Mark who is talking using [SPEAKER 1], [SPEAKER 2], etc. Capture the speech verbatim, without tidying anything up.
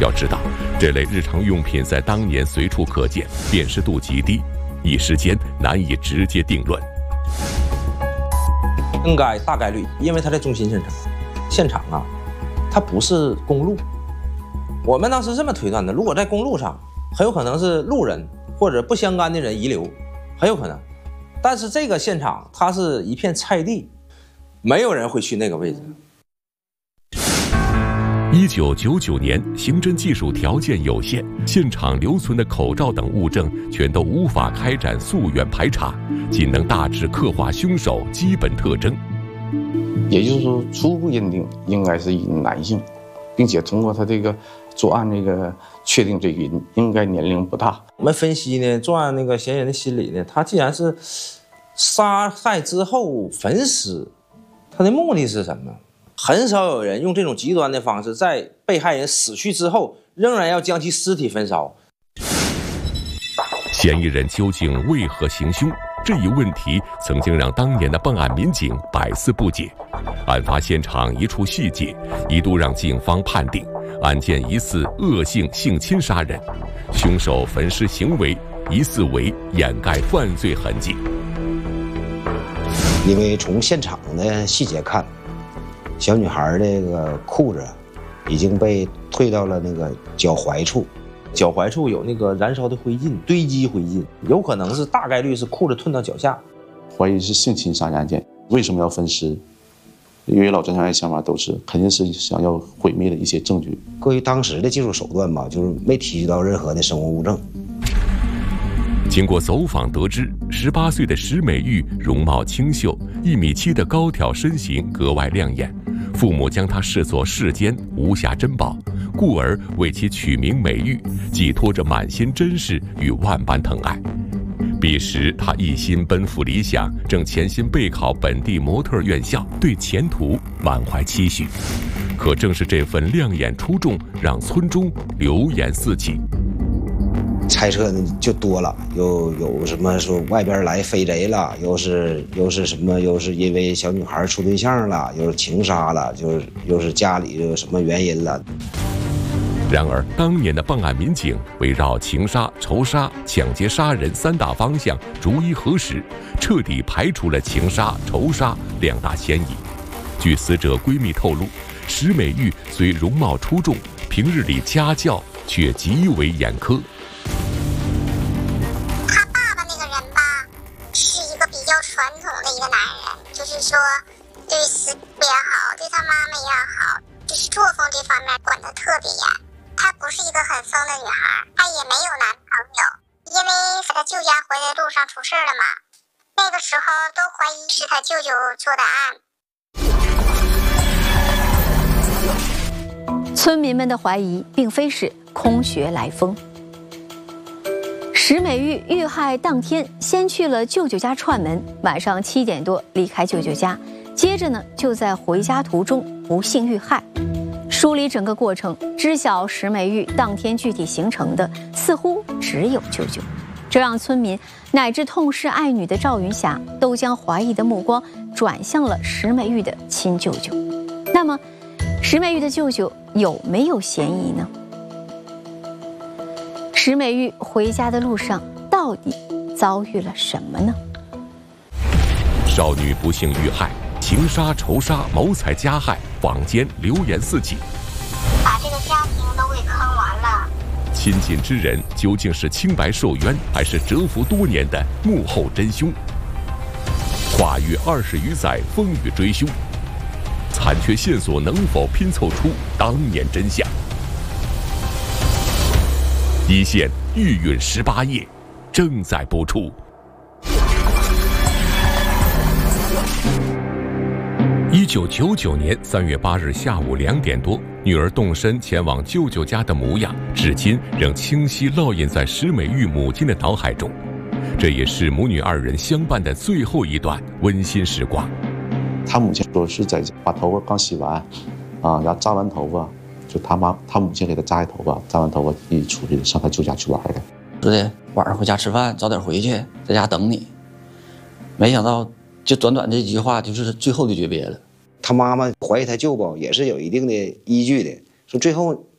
[SPEAKER 1] 要知道，这类日常用品在当年随处可见，辨识度极低，一时间难以直接定论。
[SPEAKER 2] 应该大概率，因为它在中心现场，现场啊，它不是公路。我们当时这么推断的：如果在公路上，很有可能是路人或者不相干的人遗留，很有可能。但是这个现场它是一片菜地，没有人会去那个位置。
[SPEAKER 1] 一九九九年，刑侦技术条件有限，现场留存的口罩等物证全都无法开展溯源排查，仅能大致刻画凶手基本特征。
[SPEAKER 3] 也就是说，初步认定应该是一名男性，并且通过他这个作案那个确定这个人应该年龄不大。
[SPEAKER 2] 我们分析呢，作案那个嫌疑人的心理呢，他既然是杀害之后焚尸，他的目的是什么？很少有人用这种极端的方式，在被害人死去之后，仍然要将其尸体焚烧。
[SPEAKER 1] 嫌疑人究竟为何行凶？这一问题曾经让当年的办案民警百思不解。案发现场一处细节，一度让警方判定案件疑似恶性性侵杀人，凶手焚尸行为疑似为掩盖犯罪痕迹。
[SPEAKER 4] 因为从现场的细节看，小女孩这个裤子已经被退到了那个脚踝处，
[SPEAKER 2] 脚踝处有那个燃烧的灰烬，堆积灰烬，有可能是大概率是裤子褪到脚下。
[SPEAKER 3] 怀疑是性侵杀人案件，为什么要分尸？因为老侦查员想法都是肯定是想要毁灭的一些证据。
[SPEAKER 4] 关于当时的技术手段吧，就是没提取到任何的生物物证。
[SPEAKER 1] 经过走访得知，十八岁的石美玉容貌清秀，一米七的高挑身形格外亮眼，父母将她视作世间无瑕珍宝，故而为其取名美玉，寄托着满心珍视与万般疼爱。彼时她一心奔赴理想，正潜心备考本地模特院校，对前途满怀期许。可正是这份亮眼出众，让村中流言四起。
[SPEAKER 4] 猜测呢就多了，又有什么说外边来飞贼了，又是又是什么，又是因为小女孩处对象了，又是情杀了，就是又是家里有什么原因了。
[SPEAKER 1] 然而，当年的办案民警围绕情杀、仇杀、抢劫杀人三大方向逐一核实，彻底排除了情杀、仇杀两大嫌疑。据死者闺蜜透露，石美玉虽容貌出众，平日里家教却极为严苛。
[SPEAKER 5] 传统的一个男人，就是说对死也好，对他妈妈也好，就是作风这方面管得特别严。她不是一个很疯的女孩，她也没有男朋友，因为她舅家回来路上出事了嘛，那个时候都怀疑是她舅舅做的
[SPEAKER 6] 案。村民们的怀疑并非是空穴来风。石美玉遇害当天，先去了舅舅家串门，晚上七点多离开舅舅家，接着呢就在回家途中不幸遇害。梳理整个过程，知晓石美玉当天具体行程的似乎只有舅舅，这让村民乃至痛失爱女的赵云霞都将怀疑的目光转向了石美玉的亲舅舅。那么，石美玉的舅舅有没有嫌疑呢？石美玉回家的路上到底遭遇了什么呢？
[SPEAKER 1] 少女不幸遇害，情杀、仇杀、谋财加害，坊间流言四起，
[SPEAKER 5] 把这个家庭都给坑完了。
[SPEAKER 1] 亲近之人究竟是清白受冤，还是蛰伏多年的幕后真凶？跨越二十余载风雨追凶，残缺线索能否拼凑出当年真相？一线玉韵十八夜正在播出。一九九九年三月八日下午两点多，女儿动身前往舅舅家的模样，至今仍清晰烙印在石美玉母亲的脑海中。这也是母女二人相伴的最后一段温馨时光。
[SPEAKER 3] 他母亲说是在把头发刚洗完，啊，然后扎完头发。就他妈，他母亲给他扎一头发，扎完头发一起出去上他舅家去玩的。
[SPEAKER 7] 是的，晚上回家吃饭，早点回去，在家等你。没想到，就短短这几句话，就是最后的诀别了。
[SPEAKER 4] 他妈妈怀疑他舅吧，也是有一定的依据的。说最后